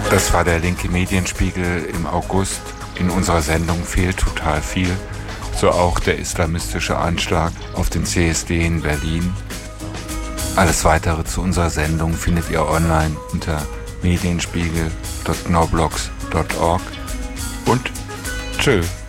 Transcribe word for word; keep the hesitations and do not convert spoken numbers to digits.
Das war der linke Medienspiegel im August. In unserer Sendung fehlt total viel. So auch der islamistische Anschlag auf den C S D in Berlin. Alles Weitere zu unserer Sendung findet ihr online unter medienspiegel punkt gnoblogs punkt org und tschö.